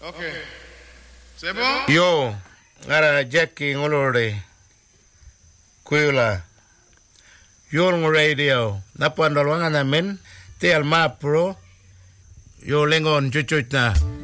Okay. C'est bon? Yo, ngara Jackie ngolore. Kuila. Yo ng radio. Napandol wanga namin. Te alma pro. Yo lengon chuchut na.